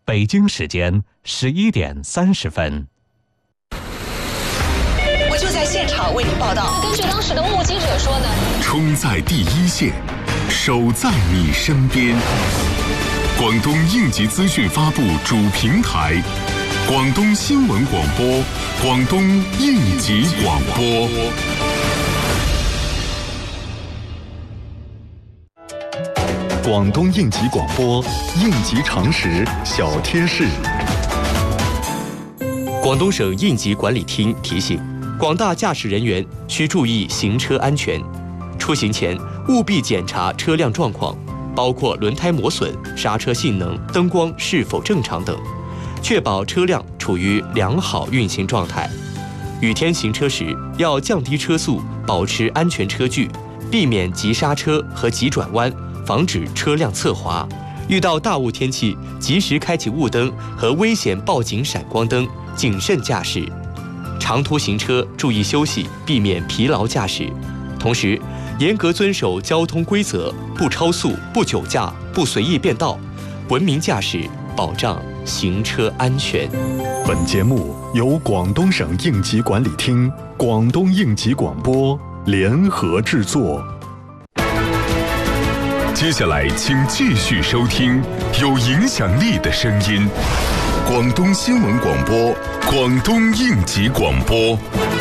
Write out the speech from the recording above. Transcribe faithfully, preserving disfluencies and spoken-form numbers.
北京时间十一点三十分。 我就在现场为您报道。 根据当时的目击者说呢， 冲在第一线，守在你身边。广东应急资讯发布主平台，广东新闻广播，广东应急广播。 广东应急广播，应急常识小贴士。 广东省应急管理厅提醒广大驾驶人员需注意行车安全，出行前务必检查车辆状况，包括轮胎磨损、刹车性能、灯光是否正常等，确保车辆处于良好运行状态。雨天行车时要降低车速，保持安全车距，避免急刹车和急转弯，防止车辆侧滑。遇到大雾天气，及时开启雾灯和危险报警闪光灯，谨慎驾驶。长途行车注意休息，避免疲劳驾驶。同时，严格遵守交通规则，不超速、不酒驾、不随意变道，文明驾驶，保障行车安全。 本节目由广东省应急管理厅、广东应急广播联合制作。 接下来，请继续收听有影响力的声音——广东新闻广播、广东应急广播。